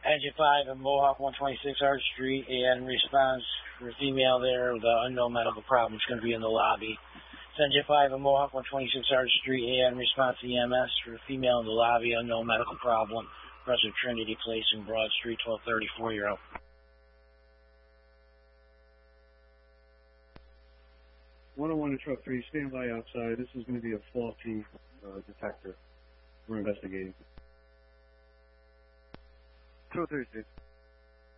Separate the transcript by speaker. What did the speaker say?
Speaker 1: Engine 5 and Mohawk 126 Arch Street, and response for a female there with unknown medical problem. It's going to be in the lobby. It's Engine 5 and Mohawk 126 Arch Street, and response to EMS for a female in the lobby, unknown medical problem. Rest of Trinity Place in Broad Street, 1234-year-old.
Speaker 2: 101 to truck 3, stand by outside. This is going to be a faulty detector. We're investigating. 236.